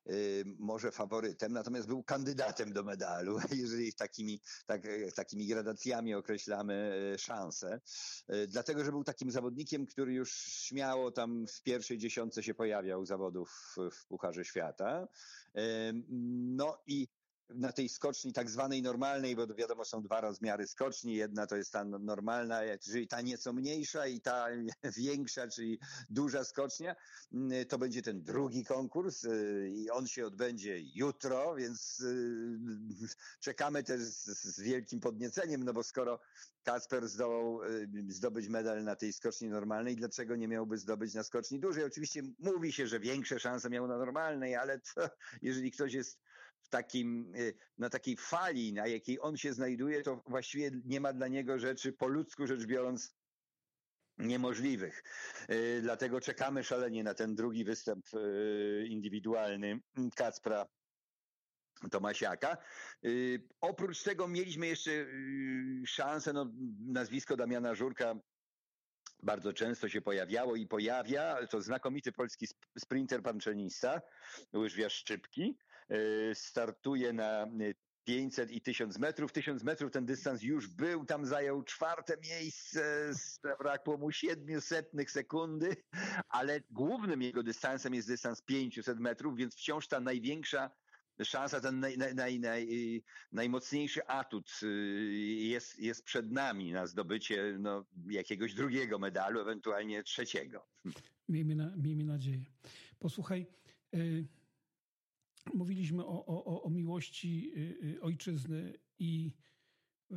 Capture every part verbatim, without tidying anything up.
może faworytem, natomiast był kandydatem do medalu, jeżeli takimi, tak, takimi gradacjami określamy szanse. Dlatego, że był takim zawodnikiem, który już śmiało tam w pierwszej dziesiątce się pojawiał zawodów w, w Pucharze Świata. No i na tej skoczni tak zwanej normalnej, bo wiadomo, są dwa rozmiary skoczni. Jedna to jest ta normalna, czyli ta nieco mniejsza i ta większa, czyli duża skocznia. To będzie ten drugi konkurs i on się odbędzie jutro, więc czekamy też z wielkim podnieceniem, no bo skoro Kacper zdołał zdobyć medal na tej skoczni normalnej, dlaczego nie miałby zdobyć na skoczni dużej? Oczywiście mówi się, że większe szanse miał na normalnej, ale to, jeżeli ktoś jest w takim, na takiej fali, na jakiej on się znajduje, to właściwie nie ma dla niego rzeczy, po ludzku rzecz biorąc, niemożliwych. Dlatego czekamy szalenie na ten drugi występ indywidualny Kacpra Tomasiaka. Yy, oprócz tego mieliśmy jeszcze yy, szansę, no, nazwisko Damiana Żurka bardzo często się pojawiało i pojawia. To znakomity polski sprinter panczenista, łyżwiarz szczypki. Yy, startuje na pięćset i tysiąc metrów. tysiąc metrów ten dystans już był, tam zajął czwarte miejsce, zabrakło mu siedmiusetnych sekundy, ale głównym jego dystansem jest dystans pięćset metrów, więc wciąż ta największa szansa, ten naj, naj, naj, naj, najmocniejszy atut jest, jest przed nami na zdobycie no, jakiegoś drugiego medalu, ewentualnie trzeciego. Miejmy, na, miejmy nadzieję. Posłuchaj, y, mówiliśmy o, o, o miłości y, ojczyzny i y,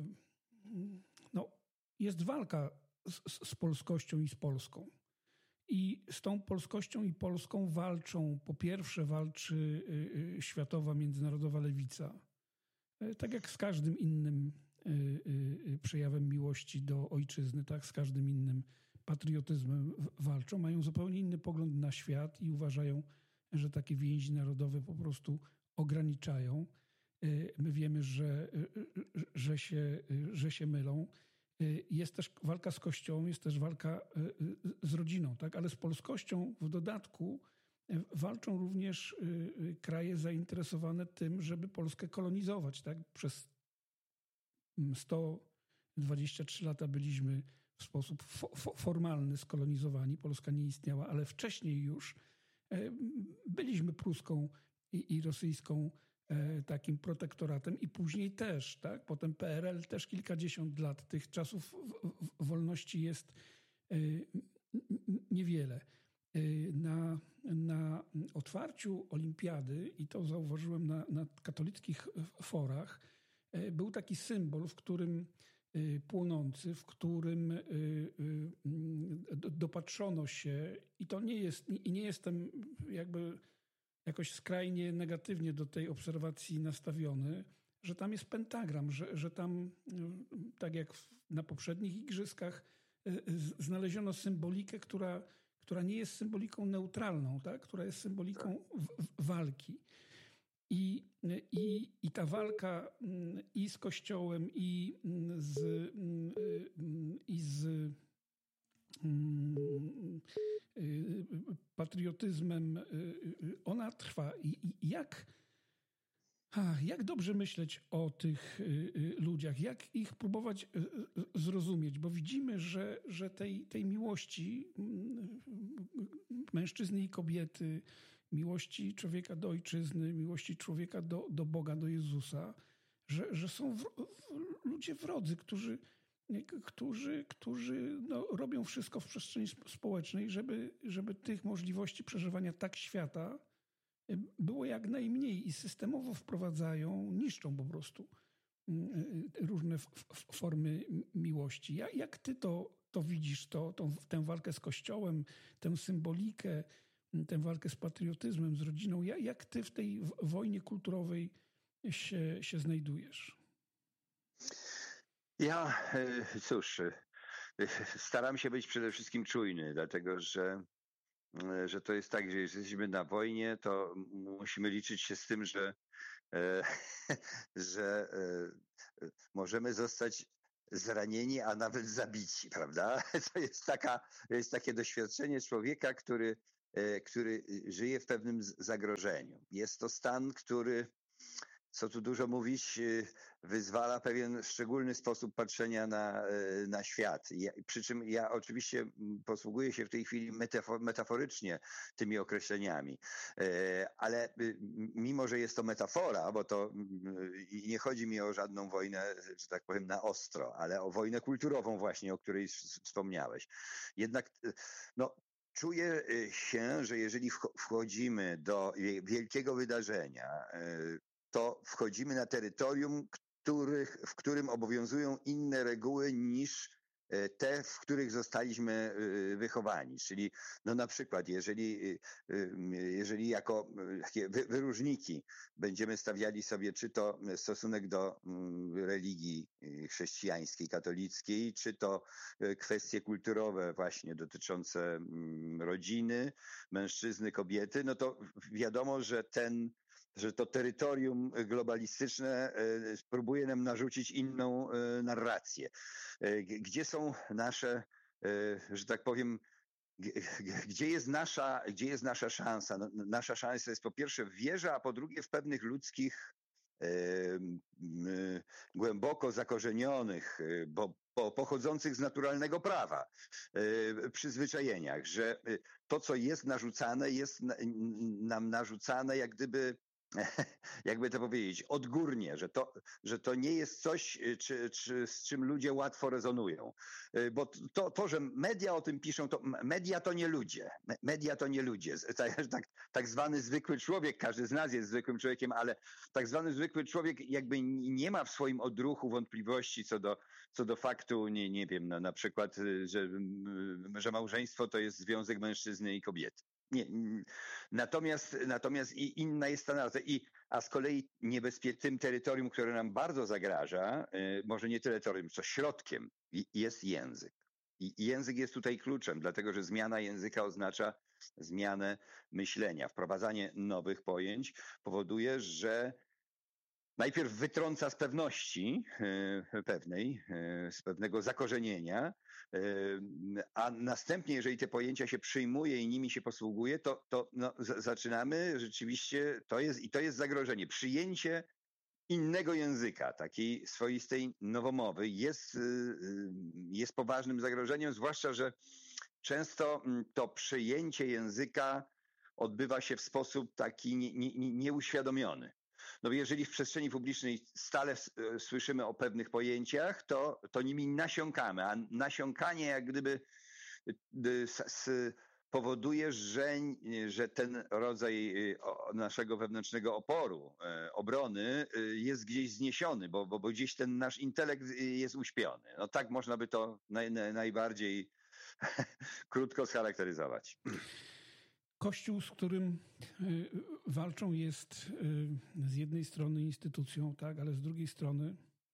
no, jest walka z, z polskością i z Polską. I z tą polskością i Polską walczą, po pierwsze walczy światowa, międzynarodowa lewica. Tak jak z każdym innym przejawem miłości do ojczyzny, tak z każdym innym patriotyzmem walczą. Mają zupełnie inny pogląd na świat i uważają, że takie więzi narodowe po prostu ograniczają. My wiemy, że, że, się, że się mylą. Jest też walka z Kościołem, jest też walka z rodziną, tak? Ale z polskością w dodatku walczą również kraje zainteresowane tym, żeby Polskę kolonizować, tak? Przez sto dwadzieścia trzy lata byliśmy w sposób fo- formalny skolonizowani. Polska nie istniała, ale wcześniej już byliśmy pruską i, i rosyjską takim protektoratem i później też, tak? Potem P R L też kilkadziesiąt lat. Tych czasów wolności jest niewiele. Na, na otwarciu olimpiady, i to zauważyłem na, na katolickich forach, był taki symbol, w którym płonący, w którym dopatrzono się, i to nie jest, i nie jestem jakby jakoś skrajnie negatywnie do tej obserwacji nastawiony, że tam jest pentagram, że, że tam, tak jak na poprzednich igrzyskach, znaleziono symbolikę, która, która nie jest symboliką neutralną, tak? Która jest symboliką w, w walki. I, i, I ta walka i z Kościołem, i z, i z patriotyzmem, ona trwa. I jak, jak dobrze myśleć o tych ludziach, jak ich próbować zrozumieć, bo widzimy, że, że tej, tej miłości mężczyzny i kobiety, miłości człowieka do ojczyzny, miłości człowieka do, do Boga, do Jezusa, że, że są w, w, ludzie wrodzy, którzy którzy, którzy no, robią wszystko w przestrzeni społecznej, żeby, żeby tych możliwości przeżywania tak świata było jak najmniej i systemowo wprowadzają, niszczą po prostu różne f- f- formy miłości. Jak, jak ty to, to widzisz, to, tą, tę walkę z Kościołem, tę symbolikę, tę walkę z patriotyzmem, z rodziną? Jak, jak ty w tej wojnie kulturowej się, się znajdujesz? Ja, cóż, staram się być przede wszystkim czujny, dlatego że, że to jest tak, że jeżeli jesteśmy na wojnie, to musimy liczyć się z tym, że, że możemy zostać zranieni, a nawet zabici, prawda? To jest taka, to jest takie doświadczenie człowieka, który który żyje w pewnym zagrożeniu. Jest to stan, który, co tu dużo mówić, wyzwala pewien szczególny sposób patrzenia na, na świat. Ja, przy czym ja oczywiście posługuję się w tej chwili metafor, metaforycznie tymi określeniami, ale mimo, że jest to metafora, bo to nie chodzi mi o żadną wojnę, że tak powiem, na ostro, ale o wojnę kulturową właśnie, o której wspomniałeś. Jednak no, czuję się, że jeżeli wchodzimy do wielkiego wydarzenia, to wchodzimy na terytorium, których, w którym obowiązują inne reguły niż te, w których zostaliśmy wychowani. Czyli no na przykład, jeżeli, jeżeli jako takie wyróżniki będziemy stawiali sobie czy to stosunek do religii chrześcijańskiej, katolickiej, czy to kwestie kulturowe właśnie dotyczące rodziny, mężczyzny, kobiety, no to wiadomo, że ten że to terytorium globalistyczne próbuje nam narzucić inną narrację. Gdzie są nasze, że tak powiem, gdzie jest nasza, gdzie jest nasza szansa? No, nasza szansa jest po pierwsze w wierze, a po drugie w pewnych ludzkich, głęboko zakorzenionych, bo pochodzących z naturalnego prawa, przyzwyczajeniach, że to, co jest narzucane, jest nam narzucane jak gdyby, jakby to powiedzieć, odgórnie, że to, że to nie jest coś, czy, czy, z czym ludzie łatwo rezonują. Bo to, to, że media o tym piszą, to media to nie ludzie. Media to nie ludzie. Tak, tak, tak zwany zwykły człowiek, każdy z nas jest zwykłym człowiekiem, ale tak zwany zwykły człowiek jakby nie ma w swoim odruchu wątpliwości co do, co do faktu, nie, nie wiem, no, na przykład, że, że małżeństwo to jest związek mężczyzny i kobiety. Nie. Natomiast, natomiast i inna jest ta nazwa. I, a z kolei niebezpie- tym terytorium, które nam bardzo zagraża, yy, może nie terytorium, co środkiem, jest język. I język jest tutaj kluczem, dlatego że zmiana języka oznacza zmianę myślenia. Wprowadzanie nowych pojęć powoduje, że najpierw wytrąca z pewności yy, pewnej, yy, z pewnego zakorzenienia, a następnie, jeżeli te pojęcia się przyjmuje i nimi się posługuje, to, to no, z- zaczynamy rzeczywiście, to jest, i to jest zagrożenie. Przyjęcie innego języka, takiej swoistej nowomowy jest, jest poważnym zagrożeniem, zwłaszcza, że często to przyjęcie języka odbywa się w sposób taki nie, nie, nieuświadomiony. No jeżeli w przestrzeni publicznej stale słyszymy o pewnych pojęciach, to, to nimi nasiąkamy, a nasiąkanie jak gdyby powoduje, że, że ten rodzaj naszego wewnętrznego oporu, obrony jest gdzieś zniesiony, bo, bo, bo gdzieś ten nasz intelekt jest uśpiony. No tak można by to naj, najbardziej krótko scharakteryzować. Kościół, z którym walczą, jest z jednej strony instytucją, tak, ale z drugiej strony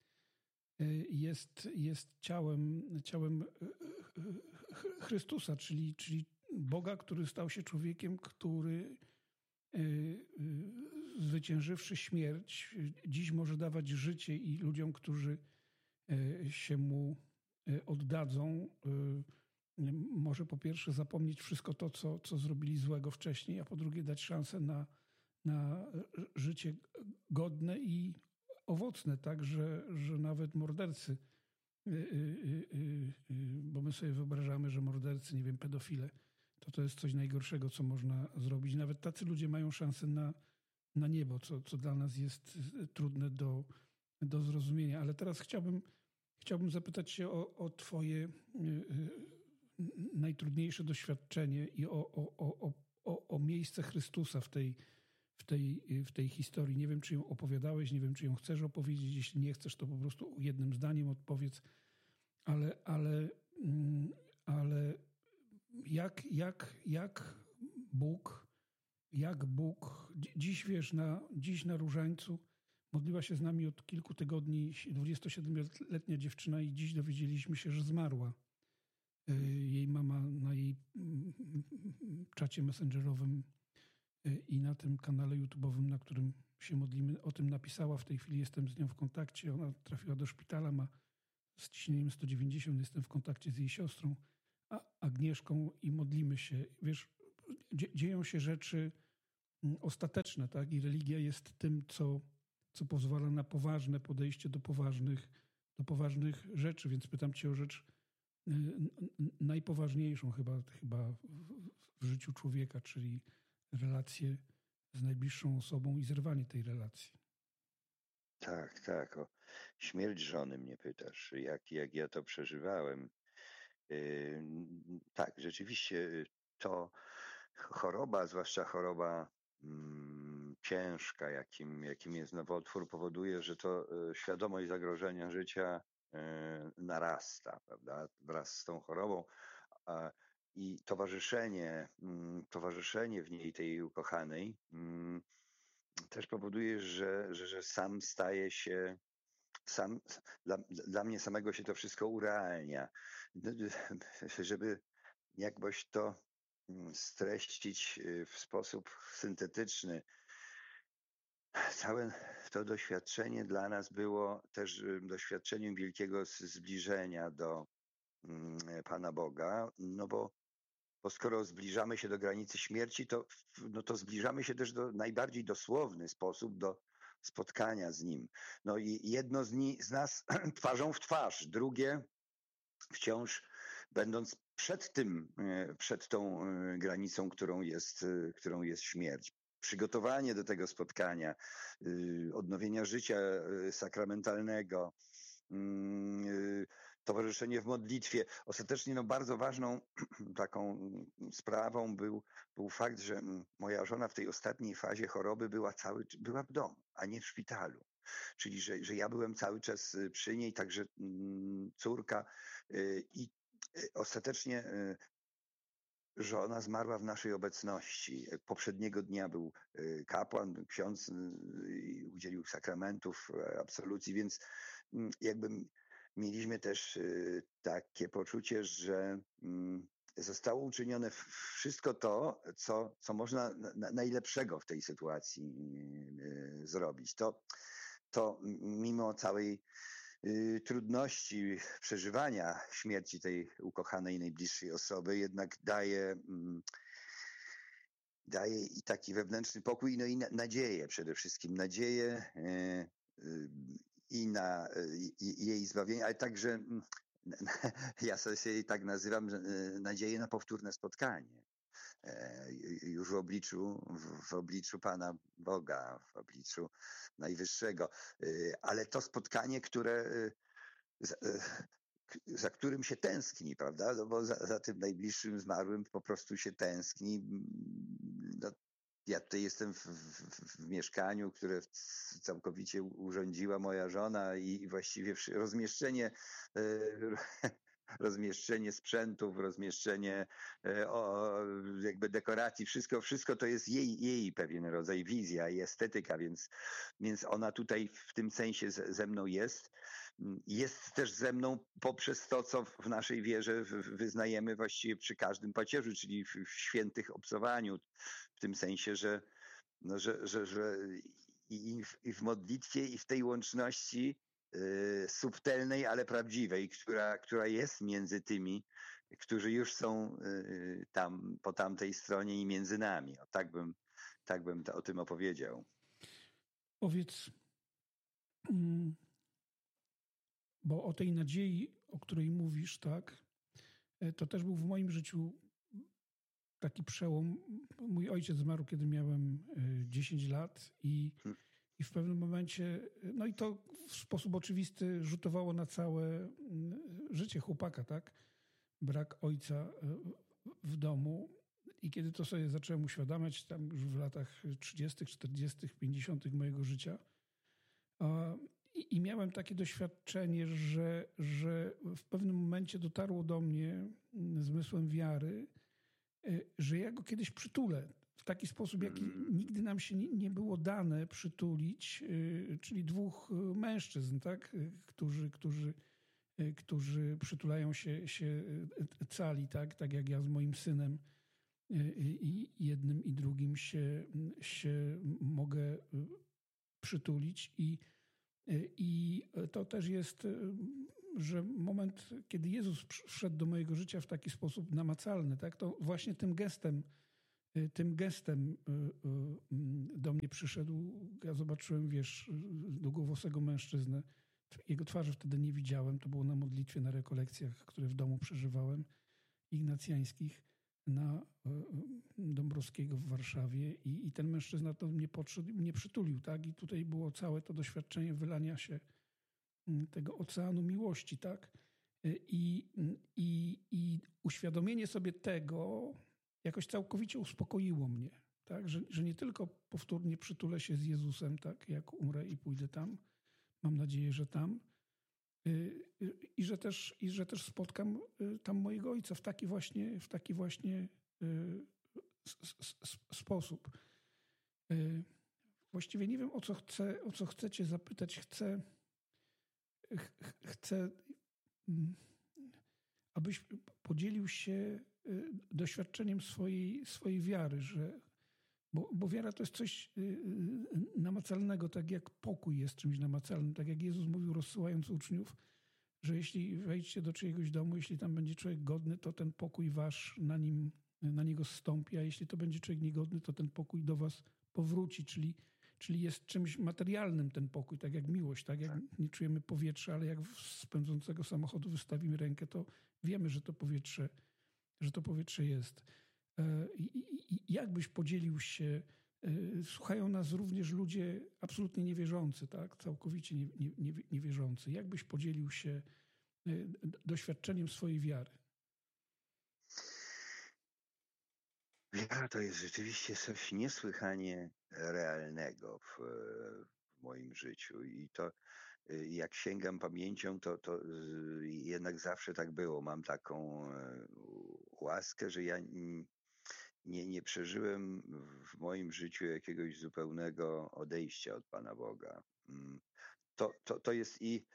jest, jest ciałem, ciałem Chrystusa, czyli, czyli Boga, który stał się człowiekiem, który zwyciężywszy śmierć, dziś może dawać życie i ludziom, którzy się mu oddadzą, może po pierwsze zapomnieć wszystko to, co, co zrobili złego wcześniej, a po drugie dać szansę na, na życie godne i owocne, tak, że, że nawet mordercy, bo my sobie wyobrażamy, że mordercy, nie wiem, pedofile, to to jest coś najgorszego, co można zrobić. Nawet tacy ludzie mają szansę na, na niebo, co, co dla nas jest trudne do, do zrozumienia. Ale teraz chciałbym, chciałbym zapytać się o, o twoje najtrudniejsze doświadczenie i o, o, o, o, o miejsce Chrystusa w tej, w, tej, w tej historii. Nie wiem, czy ją opowiadałeś, nie wiem, czy ją chcesz opowiedzieć. Jeśli nie chcesz, to po prostu jednym zdaniem odpowiedz. Ale, ale, ale jak, jak, jak Bóg, jak Bóg, dziś wiesz, na, dziś na Różańcu modliła się z nami od kilku tygodni dwudziestosiedmioletnia dziewczyna i dziś dowiedzieliśmy się, że zmarła. Jej mama na jej czacie messengerowym i na tym kanale YouTube'owym, na którym się modlimy, o tym napisała. W tej chwili jestem z nią w kontakcie. Ona trafiła do szpitala, ma z ciśnieniem sto dziewięćdziesiąt. Jestem w kontakcie z jej siostrą Agnieszką i modlimy się. Wiesz, dzieją się rzeczy ostateczne, tak? I religia jest tym, co, co pozwala na poważne podejście do poważnych, do poważnych rzeczy. Więc pytam cię o rzecz najpoważniejszą chyba, chyba w życiu człowieka, czyli relacje z najbliższą osobą i zerwanie tej relacji. Tak, tak. O śmierć żony mnie pytasz, jak, jak ja to przeżywałem. Yy, tak, rzeczywiście to choroba, zwłaszcza choroba mm, ciężka, jakim, jakim jest nowotwór, powoduje, że to y, świadomość zagrożenia życia y, narasta, prawda, wraz z tą chorobą. A, i towarzyszenie, mm, towarzyszenie w niej tej ukochanej mm, też powoduje, że, że, że sam staje się, sam, dla, dla mnie samego się to wszystko urealnia. Żeby jakbyś to streścić w sposób syntetyczny, całe to doświadczenie dla nas było też doświadczeniem wielkiego zbliżenia do Pana Boga, no bo Bo skoro zbliżamy się do granicy śmierci, to, no to zbliżamy się też do najbardziej dosłowny sposób do spotkania z Nim. No i jedno z, ni, z nas twarzą w twarz, drugie wciąż będąc przed tym, przed tą granicą, którą jest, którą jest śmierć. Przygotowanie do tego spotkania, odnowienia życia sakramentalnego, towarzyszenie w modlitwie. Ostatecznie no, bardzo ważną taką sprawą był, był fakt, że moja żona w tej ostatniej fazie choroby była, cały, była w domu, a nie w szpitalu. Czyli, że, że ja byłem cały czas przy niej, także córka i ostatecznie żona zmarła w naszej obecności. Poprzedniego dnia był kapłan, ksiądz udzielił sakramentów, absolucji, więc jakby mieliśmy też takie poczucie, że zostało uczynione wszystko to, co, co można najlepszego w tej sytuacji zrobić. To, to mimo całej trudności przeżywania śmierci tej ukochanej, najbliższej osoby, jednak daje, daje i taki wewnętrzny pokój, no i nadzieję przede wszystkim. Nadzieję i na i jej zbawienie, ale także ja sobie tak nazywam, nadzieję na powtórne spotkanie. Już w obliczu, w obliczu Pana Boga, w obliczu Najwyższego. Ale to spotkanie, które za, za którym się tęskni, prawda? No bo za, za tym najbliższym zmarłym po prostu się tęskni. No, ja tutaj jestem w, w, w mieszkaniu, które całkowicie urządziła moja żona i właściwie rozmieszczenie rozmieszczenie sprzętów, rozmieszczenie o, jakby dekoracji, wszystko, wszystko to jest jej, jej pewien rodzaj wizja i estetyka, więc, więc ona tutaj w tym sensie ze, ze mną jest. Jest też ze mną poprzez to, co w naszej wierze wyznajemy właściwie przy każdym pacierzu, czyli w, w świętych obcowaniu, w tym sensie, że, no, że, że, że i, w, i w modlitwie, i w tej łączności subtelnej, ale prawdziwej, która, która jest między tymi, którzy już są tam, po tamtej stronie i między nami. O, tak bym, tak bym to, o tym opowiedział. Powiedz, bo o tej nadziei, o której mówisz, tak, to też był w moim życiu taki przełom. Mój ojciec zmarł, kiedy miałem dziesięć lat i hmm. I w pewnym momencie, no i to w sposób oczywisty rzutowało na całe życie chłopaka, tak? Brak ojca w domu. I kiedy to sobie zacząłem uświadamiać, tam już w latach trzydziestych, czterdziestych, pięćdziesiątych mojego życia, i, i miałem takie doświadczenie, że, że w pewnym momencie dotarło do mnie zmysłem wiary, że ja go kiedyś przytulę. W taki sposób, jaki nigdy nam się nie było dane przytulić, czyli dwóch mężczyzn, tak? którzy, którzy, którzy przytulają się, się cali, tak? Tak jak ja z moim synem i jednym i drugim się, się mogę przytulić. I, i to też jest, że moment, kiedy Jezus wszedł do mojego życia w taki sposób namacalny, tak? To właśnie tym gestem tym gestem do mnie przyszedł. Ja zobaczyłem, wiesz, długowłosego mężczyznę. Jego twarzy wtedy nie widziałem. To było na modlitwie, na rekolekcjach, które w domu przeżywałem, ignacjańskich, na Dąbrowskiego w Warszawie. I, i ten mężczyzna to mnie podszedł i mnie przytulił, tak? I tutaj było całe to doświadczenie wylania się tego oceanu miłości, tak? I, i, i uświadomienie sobie tego jakoś całkowicie uspokoiło mnie, tak? Że, że nie tylko powtórnie przytulę się z Jezusem, tak? Jak umrę i pójdę tam, mam nadzieję, że tam, i że też, i że też spotkam tam mojego Ojca w taki właśnie, w taki właśnie sposób. Właściwie nie wiem, o co chcę, o co chcecie zapytać. Chcę, ch- chcę, abyś podzielił się doświadczeniem swojej, swojej wiary, że, bo, bo wiara to jest coś namacalnego, tak jak pokój jest czymś namacalnym, tak jak Jezus mówił, rozsyłając uczniów, że jeśli wejdziecie do czyjegoś domu, jeśli tam będzie człowiek godny, to ten pokój wasz na nim, na niego zstąpi, a jeśli to będzie człowiek niegodny, to ten pokój do was powróci, czyli, czyli jest czymś materialnym ten pokój, tak jak miłość, tak jak nie czujemy powietrza, ale jak z pędzącego samochodu wystawimy rękę, to wiemy, że to powietrze, że to powietrze jest. I, i, i jakbyś podzielił się, słuchają nas również ludzie absolutnie niewierzący, tak? Całkowicie nie, nie, nie, niewierzący. Jakbyś podzielił się doświadczeniem swojej wiary? Wiara to jest rzeczywiście coś niesłychanie realnego w, w moim życiu i to jak sięgam pamięcią, to, to jednak zawsze tak było. Mam taką łaskę, że ja nie, nie przeżyłem w moim życiu jakiegoś zupełnego odejścia od Pana Boga. To, to, to jest i,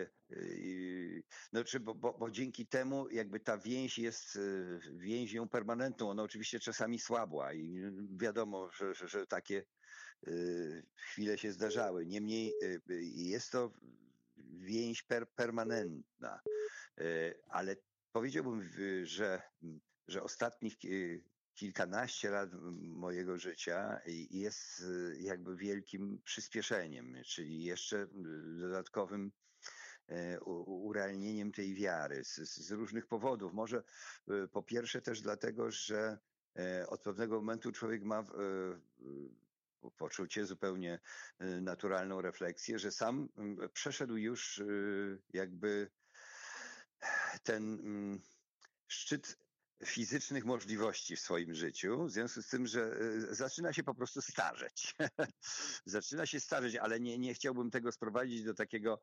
i znaczy, bo, bo, bo dzięki temu jakby ta więź jest więzią permanentną. Ona oczywiście czasami słabła i wiadomo, że, że, że takie chwile się zdarzały. Niemniej jest to więź per, permanentna. Ale powiedziałbym, że, że ostatnich kilkanaście lat mojego życia jest jakby wielkim przyspieszeniem, czyli jeszcze dodatkowym urealnieniem tej wiary z, z różnych powodów. Może po pierwsze też dlatego, że od pewnego momentu człowiek ma poczucie, zupełnie naturalną refleksję, że sam przeszedł już jakby ten szczyt fizycznych możliwości w swoim życiu, w związku z tym, że zaczyna się po prostu starzeć. zaczyna się starzeć, ale nie, nie chciałbym tego sprowadzić do takiego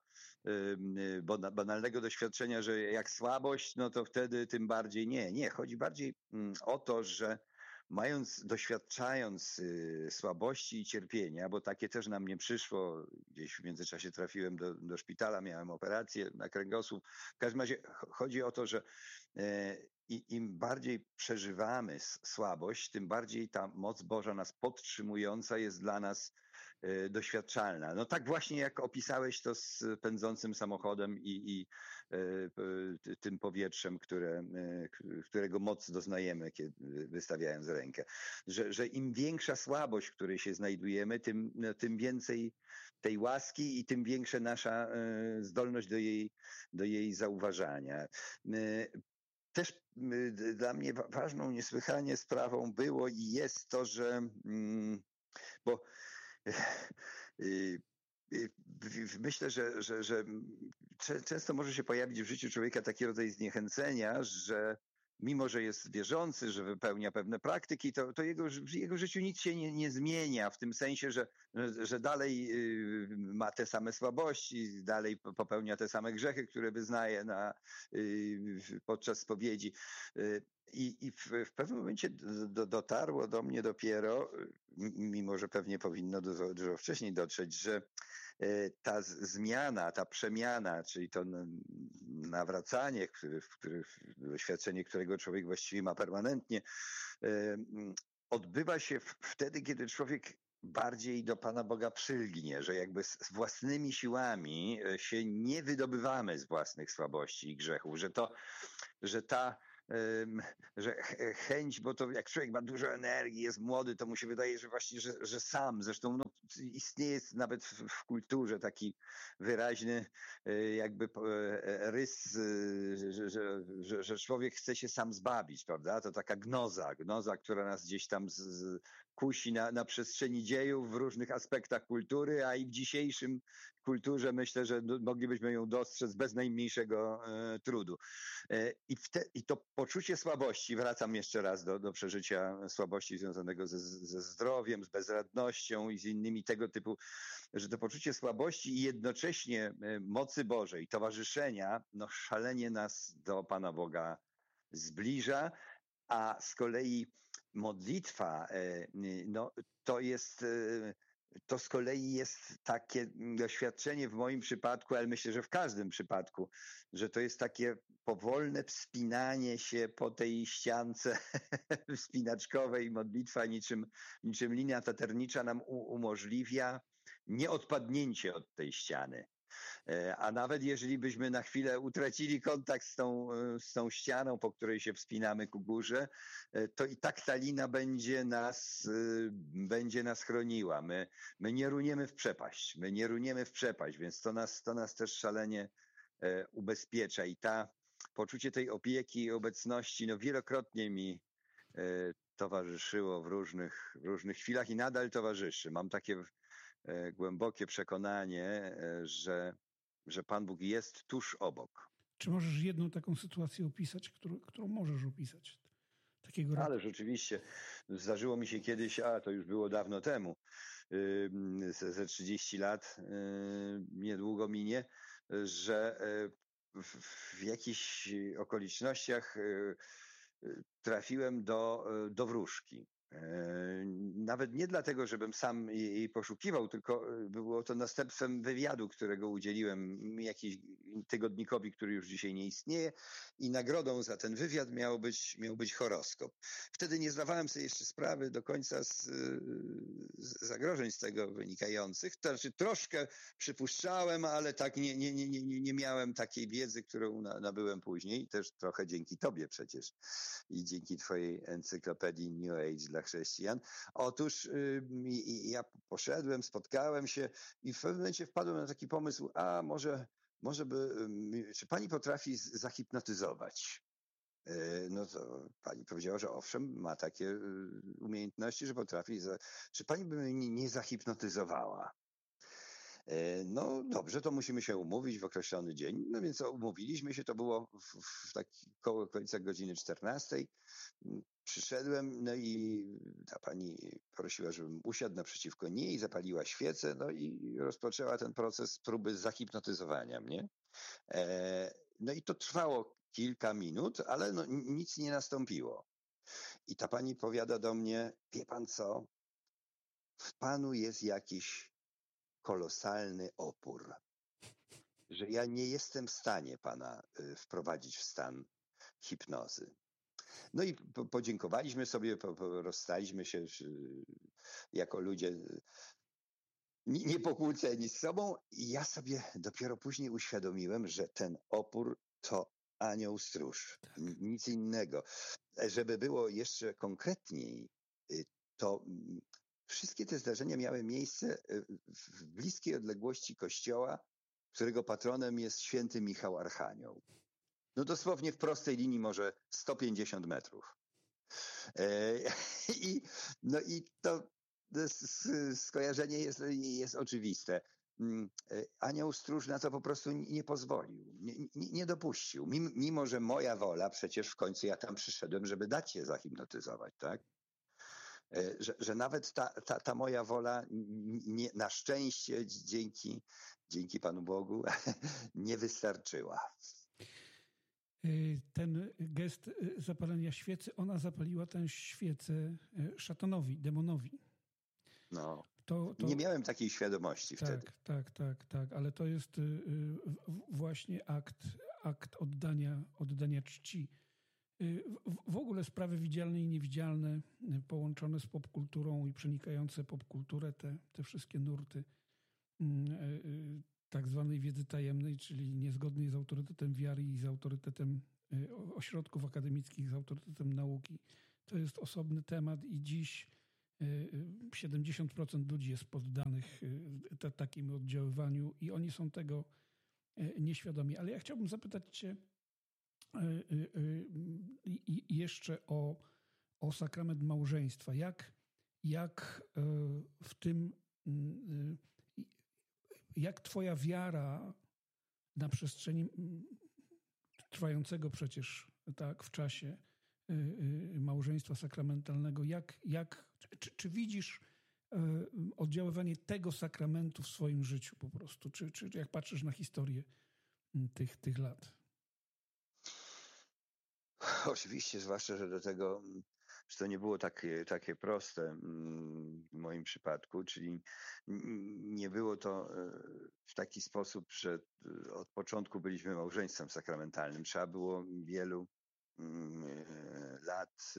banalnego doświadczenia, że jak słabość, no to wtedy tym bardziej nie. Nie, chodzi bardziej o to, że mając, doświadczając y, słabości i cierpienia, bo takie też na mnie przyszło, gdzieś w międzyczasie trafiłem do, do szpitala, miałem operację na kręgosłup. W każdym razie chodzi o to, że y, im bardziej przeżywamy słabość, tym bardziej ta moc Boża nas podtrzymująca jest dla nas y, doświadczalna. No tak właśnie jak opisałeś to z pędzącym samochodem i, i y, tym powietrzem, które, którego moc doznajemy, kiedy wystawiając rękę. Że, że im większa słabość, w której się znajdujemy, tym, tym więcej tej łaski i tym większa nasza zdolność do jej, do jej zauważania. Też dla mnie ważną niesłychanie sprawą było i jest to, że bo myślę, że, że, że często może się pojawić w życiu człowieka taki rodzaj zniechęcenia, że mimo, że jest wierzący, że wypełnia pewne praktyki, to, to jego, w jego życiu nic się nie, nie zmienia w tym sensie, że, że dalej ma te same słabości, dalej popełnia te same grzechy, które wyznaje na, podczas spowiedzi. I, i w, w pewnym momencie do, dotarło do mnie dopiero, mimo że pewnie powinno dużo, dużo wcześniej dotrzeć, że ta zmiana, ta przemiana, czyli to nawracanie, który, który, doświadczenie, którego człowiek właściwie ma permanentnie, odbywa się wtedy, kiedy człowiek bardziej do Pana Boga przylgnie, że jakby z własnymi siłami się nie wydobywamy z własnych słabości i grzechów, że to, że ta że chęć, bo to jak człowiek ma dużo energii, jest młody, to mu się wydaje, że właśnie, że, że sam, zresztą no, istnieje nawet w, w kulturze taki wyraźny jakby rys, że, że, że, że człowiek chce się sam zbawić, prawda? To taka gnoza, gnoza, która nas gdzieś tam z, z, kusi na, na przestrzeni dziejów w różnych aspektach kultury, a i w dzisiejszym kulturze myślę, że moglibyśmy ją dostrzec bez najmniejszego e, trudu. E, i, te, I to poczucie słabości, wracam jeszcze raz do, do przeżycia słabości związanego ze, ze zdrowiem, z bezradnością i z innymi tego typu, że to poczucie słabości i jednocześnie mocy Bożej, towarzyszenia, no szalenie nas do Pana Boga zbliża, a z kolei modlitwa, no to jest, to z kolei jest takie doświadczenie w moim przypadku, ale myślę, że w każdym przypadku, że to jest takie powolne wspinanie się po tej ściance wspinaczkowej. Modlitwa niczym, niczym linia taternicza nam umożliwia nieodpadnięcie od tej ściany. A nawet jeżeli byśmy na chwilę utracili kontakt z tą, z tą ścianą, po której się wspinamy ku górze, to i tak ta lina będzie nas, będzie nas chroniła. My, my nie runiemy w przepaść, my nie runiemy w przepaść, więc to nas, to nas też szalenie ubezpiecza. I ta poczucie tej opieki i obecności no wielokrotnie mi towarzyszyło w różnych, w różnych chwilach i nadal towarzyszy. Mam takie głębokie przekonanie, że, że Pan Bóg jest tuż obok. Czy możesz jedną taką sytuację opisać, którą, którą możesz opisać? Takiego roku? Ale rzeczywiście zdarzyło mi się kiedyś, a to już było dawno temu, ze trzydzieści lat niedługo minie, że w, w jakichś okolicznościach trafiłem do, do wróżki. Nawet nie dlatego, żebym sam jej poszukiwał, tylko było to następstwem wywiadu, którego udzieliłem jakiemuś tygodnikowi, który już dzisiaj nie istnieje, i nagrodą za ten wywiad miał być, miał być horoskop. Wtedy nie zdawałem sobie jeszcze sprawy do końca z, z zagrożeń z tego wynikających. To znaczy troszkę przypuszczałem, ale tak nie, nie, nie, nie, nie miałem takiej wiedzy, którą nabyłem później, też trochę dzięki tobie przecież i dzięki twojej encyklopedii New Age dla chrześcijan. Otóż y, ja poszedłem, spotkałem się i w pewnym momencie wpadłem na taki pomysł, a może, może by, y, czy pani potrafi zahipnotyzować? Y, no to pani powiedziała, że owszem, ma takie y, umiejętności, że potrafi. Za... Czy pani by mnie nie zahipnotyzowała? No dobrze, to musimy się umówić w określony dzień. No więc umówiliśmy się, to było w, w taki koło końca godziny czternastej. Przyszedłem, no i ta pani prosiła, żebym usiadł naprzeciwko niej, zapaliła świecę, no i rozpoczęła ten proces próby zahipnotyzowania mnie. No i to trwało kilka minut, ale no, nic nie nastąpiło. I ta pani powiada do mnie, wie pan co, w panu jest jakiś kolosalny opór, że ja nie jestem w stanie pana wprowadzić w stan hipnozy. No i podziękowaliśmy sobie, rozstaliśmy się jako ludzie niepokłóceni z sobą i ja sobie dopiero później uświadomiłem, że ten opór to anioł stróż, tak. Nic innego. Żeby było jeszcze konkretniej, to wszystkie te zdarzenia miały miejsce w bliskiej odległości kościoła, którego patronem jest święty Michał Archanioł. No dosłownie w prostej linii może sto pięćdziesiąt metrów. I, no i to skojarzenie jest, jest oczywiste. Anioł stróż na to po prostu nie pozwolił, nie, nie, nie dopuścił. Mimo, mimo, że moja wola, przecież w końcu ja tam przyszedłem, żeby dać się zahipnotyzować, tak? Że, że nawet ta, ta, ta moja wola nie, na szczęście dzięki, dzięki Panu Bogu nie wystarczyła. Ten gest zapalenia świecy, ona zapaliła tę świecę szatanowi, demonowi. No, to, to... nie miałem takiej świadomości tak, wtedy. Tak, tak, tak, ale to jest właśnie akt, akt oddania, oddania czci. W ogóle sprawy widzialne i niewidzialne, połączone z popkulturą i przenikające popkulturę, te, te wszystkie nurty tak zwanej wiedzy tajemnej, czyli niezgodnej z autorytetem wiary i z autorytetem ośrodków akademickich z autorytetem nauki. To jest osobny temat i dziś siedemdziesiąt procent ludzi jest poddanych t- takim oddziaływaniu i oni są tego nieświadomi. Ale ja chciałbym zapytać cię jeszcze o, o sakrament małżeństwa. Jak, jak w tym, jak twoja wiara na przestrzeni trwającego przecież tak w czasie małżeństwa sakramentalnego, jak, jak, czy, czy widzisz oddziaływanie tego sakramentu w swoim życiu po prostu? Czy, czy jak patrzysz na historię tych, tych lat? Oczywiście, zwłaszcza, że do tego, że to nie było takie, takie proste w moim przypadku, czyli nie było to w taki sposób, że od początku byliśmy małżeństwem sakramentalnym. Trzeba było wielu lat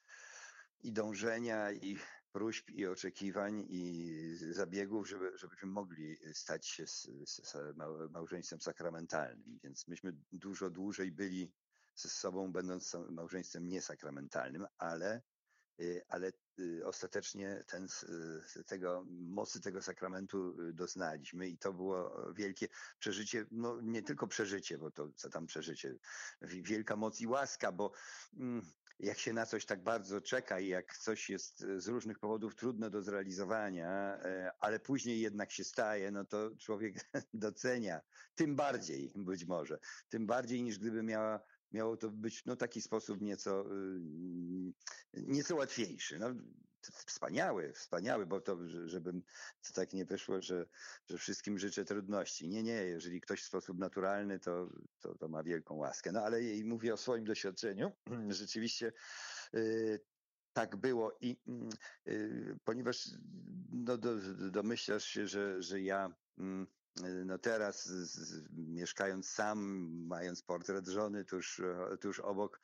i dążenia, i próśb, i oczekiwań, i zabiegów, żeby, żebyśmy mogli stać się z, z małżeństwem sakramentalnym. Więc myśmy dużo dłużej byli ze sobą, będąc małżeństwem niesakramentalnym, ale, ale ostatecznie ten, tego, mocy tego sakramentu doznaliśmy i to było wielkie przeżycie, no nie tylko przeżycie, bo to co tam przeżycie, wielka moc i łaska, bo jak się na coś tak bardzo czeka i jak coś jest z różnych powodów trudne do zrealizowania, ale później jednak się staje, no to człowiek docenia, tym bardziej być może, tym bardziej niż gdyby miała Miało to być no, taki sposób nieco, nieco łatwiejszy. No, wspaniały, wspaniały, bo to, żebym to tak nie wyszło, że, że wszystkim życzę trudności. Nie, nie, jeżeli ktoś w sposób naturalny, to, to, to ma wielką łaskę. No ale i mówię o swoim doświadczeniu. Rzeczywiście y, tak było i y, ponieważ no, do, domyślasz się, że, że ja y, no teraz z, z, mieszkając sam, mając portret żony tuż, tuż obok,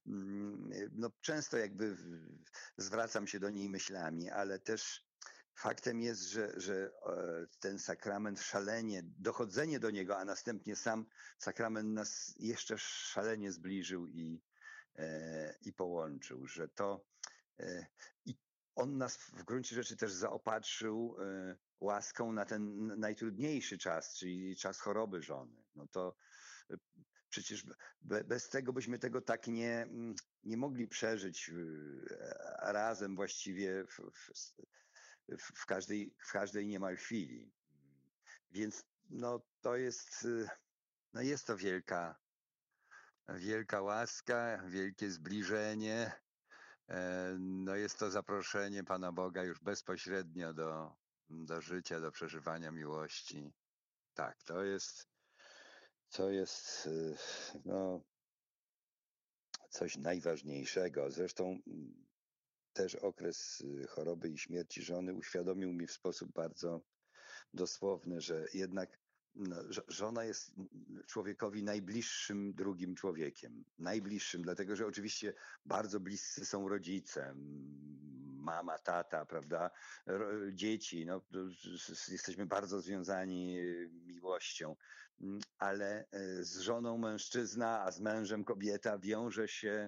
no często jakby zwracam się do niej myślami, ale też faktem jest, że, że ten sakrament szalenie, dochodzenie do niego, a następnie sam sakrament nas jeszcze szalenie zbliżył i, i połączył, że to i on nas w gruncie rzeczy też zaopatrzył łaską na ten najtrudniejszy czas, czyli czas choroby żony. No to przecież bez tego byśmy tego tak nie, nie mogli przeżyć razem właściwie w, w, w, każdej, w każdej niemal chwili. Więc no to jest, no jest to wielka, wielka łaska, wielkie zbliżenie. No jest to zaproszenie Pana Boga już bezpośrednio do, do życia, do przeżywania miłości. Tak, to jest, to jest no, coś najważniejszego. Zresztą też okres choroby i śmierci żony uświadomił mi w sposób bardzo dosłowny, że jednak no, żona jest człowiekowi najbliższym drugim człowiekiem. Najbliższym, dlatego że oczywiście bardzo bliscy są rodzice, mama, tata, prawda, dzieci. No, jesteśmy bardzo związani miłością, ale z żoną mężczyzna, a z mężem kobieta wiąże się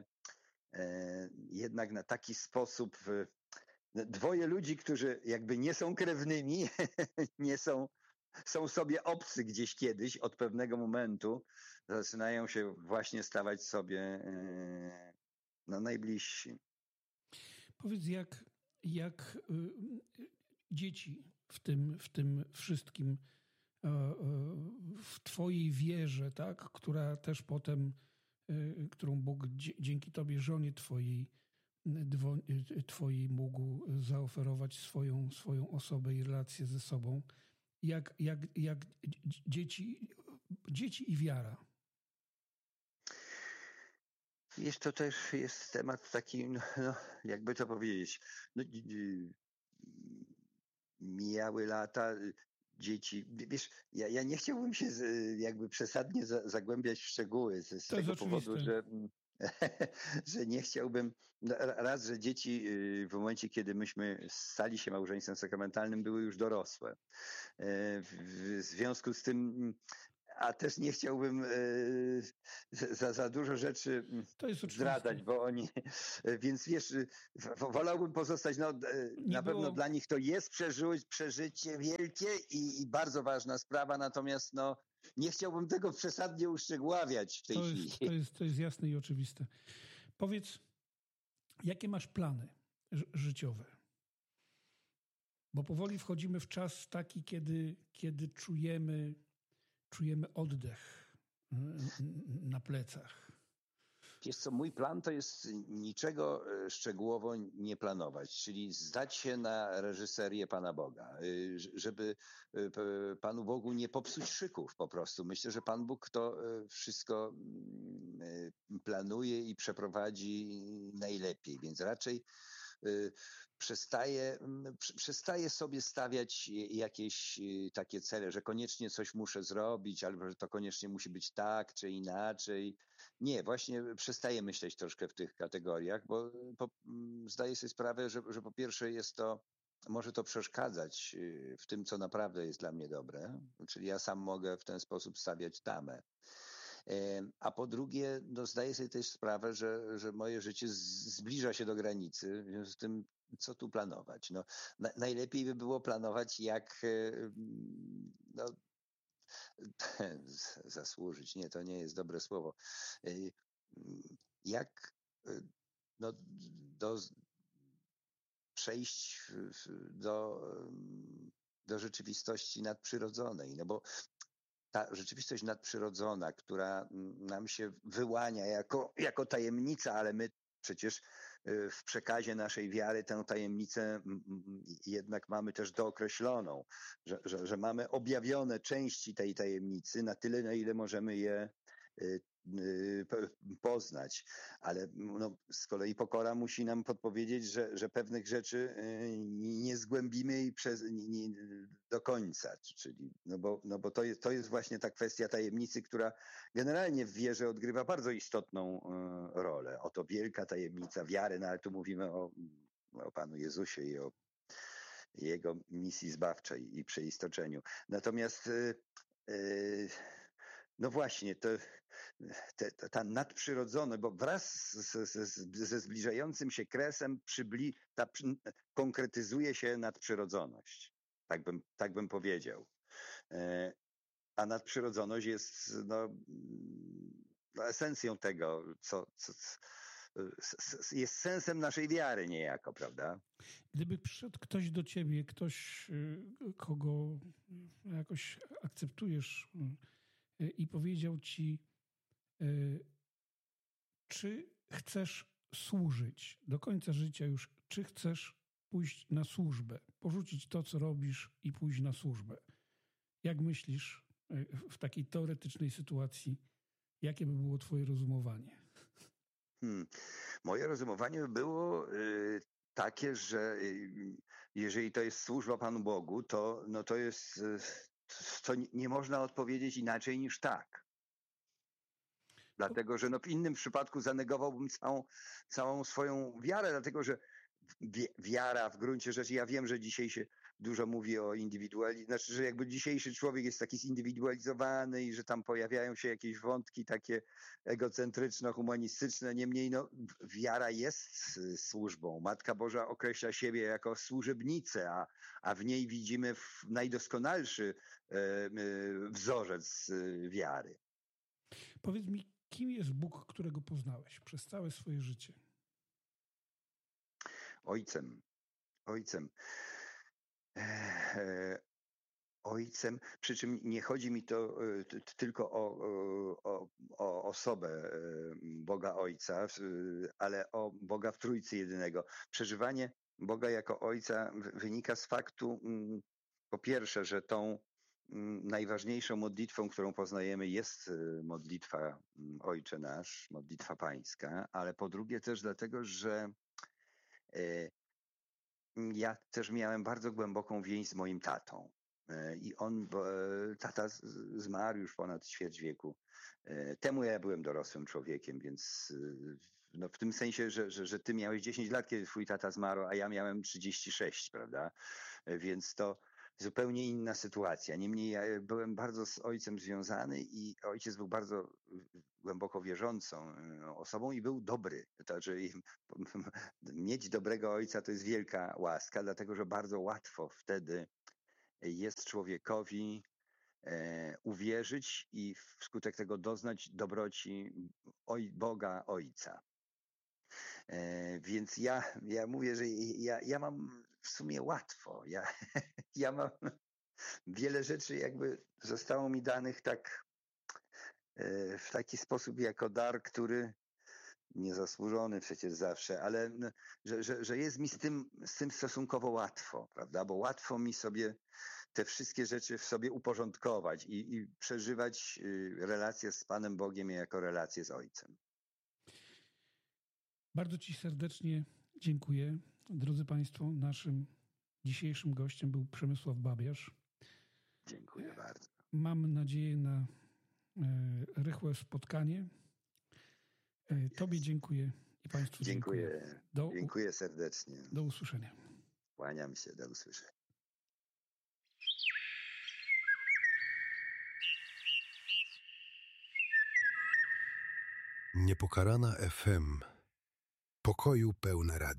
jednak na taki sposób. Dwoje ludzi, którzy jakby nie są krewnymi, nie są, są sobie obcy gdzieś kiedyś, od pewnego momentu zaczynają się właśnie stawać sobie no, najbliżsi. Powiedz, jak, jak y, dzieci w tym, w tym wszystkim, y, y, w twojej wierze, tak, która też potem, y, którą Bóg dzie, dzięki tobie, żonie twojej, Dwo, twojej mógł zaoferować swoją, swoją osobę i relację ze sobą. Jak, jak, jak dzieci, dzieci i wiara. Wiesz, to też jest temat taki, no, no jakby to powiedzieć, no, mijały lata, dzieci, wiesz, ja, ja nie chciałbym się z, jakby przesadnie za, zagłębiać w szczegóły z, z tego powodu, że że nie chciałbym, raz, że dzieci w momencie, kiedy myśmy stali się małżeństwem sakramentalnym, były już dorosłe. W związku z tym a też nie chciałbym y, za, za dużo rzeczy To jest oczywiste. zdradzać, bo oni, więc wiesz, wolałbym pozostać, no Nie na było... pewno dla nich to jest przeży, przeżycie wielkie i, i bardzo ważna sprawa, natomiast no nie chciałbym tego przesadnie uszczegóławiać w tej to chwili. Jest, to, jest, to jest jasne i oczywiste. Powiedz, jakie masz plany ży- życiowe? Bo powoli wchodzimy w czas taki, kiedy, kiedy czujemy, czujemy oddech na plecach. Wiesz co, mój plan to jest niczego szczegółowo nie planować, czyli zdać się na reżyserię Pana Boga, żeby Panu Bogu nie popsuć szyków po prostu. Myślę, że Pan Bóg to wszystko planuje i przeprowadzi najlepiej, więc raczej przestaję, przestaję sobie stawiać jakieś takie cele, że koniecznie coś muszę zrobić, albo że to koniecznie musi być tak czy inaczej. Nie, właśnie przestaję myśleć troszkę w tych kategoriach, bo po, zdaję sobie sprawę, że, że po pierwsze jest to, może to przeszkadzać w tym, co naprawdę jest dla mnie dobre, czyli ja sam mogę w ten sposób stawiać tamę. A po drugie, no zdaję sobie też sprawę, że, że moje życie zbliża się do granicy, w związku z tym, co tu planować? No, na, najlepiej by było planować, jak no, zasłużyć. Nie, to nie jest dobre słowo. Jak no, do, przejść do, do rzeczywistości nadprzyrodzonej, no bo ta rzeczywistość nadprzyrodzona, która nam się wyłania jako, jako tajemnica, ale my przecież w przekazie naszej wiary tę tajemnicę jednak mamy też dookreśloną, że, że, że mamy objawione części tej tajemnicy na tyle, na ile możemy je poznać, ale no, z kolei pokora musi nam podpowiedzieć, że, że pewnych rzeczy nie zgłębimy i przez, nie, do końca, czyli no bo, no bo to, jest, to jest właśnie ta kwestia tajemnicy, która generalnie w wierze odgrywa bardzo istotną rolę. Oto wielka tajemnica wiary, no ale tu mówimy o, o Panu Jezusie i o Jego misji zbawczej i przeistoczeniu. Natomiast yy, no właśnie, to, te, ta nadprzyrodzone, bo wraz z, z, ze zbliżającym się kresem przybli, ta, konkretyzuje się nadprzyrodzoność. Tak bym, tak bym powiedział. A nadprzyrodzoność jest no, no esencją tego, co, co, jest sensem naszej wiary niejako, prawda? Gdyby przyszedł ktoś do ciebie, ktoś, kogo jakoś akceptujesz i powiedział ci, czy chcesz służyć do końca życia już, czy chcesz pójść na służbę, porzucić to, co robisz i pójść na służbę. Jak myślisz w takiej teoretycznej sytuacji, jakie by było twoje rozumowanie? Hmm. Moje rozumowanie by było y, takie, że y, jeżeli to jest służba Panu Bogu, to, no to jest, y, to nie, nie można odpowiedzieć inaczej niż tak. Dlatego, że no w innym przypadku zanegowałbym całą, całą swoją wiarę, dlatego że wiara w gruncie rzeczy, ja wiem, że dzisiaj się dużo mówi o indywidualizmie, znaczy, że jakby dzisiejszy człowiek jest taki zindywidualizowany i że tam pojawiają się jakieś wątki takie egocentryczno-humanistyczne, niemniej no, wiara jest służbą. Matka Boża określa siebie jako służebnicę, a, a w niej widzimy najdoskonalszy e, e, wzorzec wiary. Powiedz mi, kim jest Bóg, którego poznałeś przez całe swoje życie? Ojcem. Ojcem. E, ojcem, przy czym nie chodzi mi to t, tylko o, o, o osobę Boga Ojca, ale o Boga w Trójcy Jedynego. Przeżywanie Boga jako Ojca wynika z faktu, po pierwsze, że tą najważniejszą modlitwą, którą poznajemy, jest modlitwa Ojcze Nasz, modlitwa pańska, ale po drugie też dlatego, że ja też miałem bardzo głęboką więź z moim tatą. I on, tata zmarł już ponad ćwierć wieku temu. Ja byłem dorosłym człowiekiem, więc no w tym sensie, że, że, że ty miałeś dziesięć lat, kiedy twój tata zmarł, a ja miałem trzydzieści sześć, prawda? Więc to zupełnie inna sytuacja. Niemniej ja byłem bardzo z ojcem związany i ojciec był bardzo głęboko wierzącą osobą i był dobry. To znaczy, mieć dobrego ojca to jest wielka łaska, dlatego że bardzo łatwo wtedy jest człowiekowi e, uwierzyć i wskutek tego doznać dobroci oj, Boga Ojca. E, więc ja, ja mówię, że ja, ja mam w sumie łatwo. Ja, ja mam wiele rzeczy jakby zostało mi danych tak e, w taki sposób jako dar, który niezasłużony przecież zawsze, ale no, że, że, że jest mi z tym, z tym stosunkowo łatwo, prawda? Bo łatwo mi sobie te wszystkie rzeczy w sobie uporządkować i, i przeżywać y, relacje z Panem Bogiem jako relacje z Ojcem. Bardzo Ci serdecznie dziękuję. Drodzy Państwo, naszym dzisiejszym gościem był Przemysław Babiarz. Dziękuję bardzo. Mam nadzieję na e, rychłe spotkanie. E, Tobie dziękuję i Państwu dziękuję. Dziękuję. Do, Dziękuję serdecznie. Do usłyszenia. Kłaniam się, do usłyszenia. Niepokalana F M. Pokoju pełne radio.